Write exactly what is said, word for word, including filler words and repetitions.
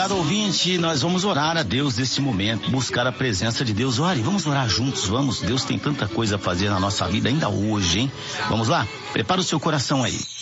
prezado ouvinte, nós vamos orar a Deus neste momento, buscar a presença de Deus. Ore, vamos orar juntos, vamos. Deus tem tanta coisa a fazer na nossa vida ainda hoje, hein? Vamos lá? Prepara o seu coração aí.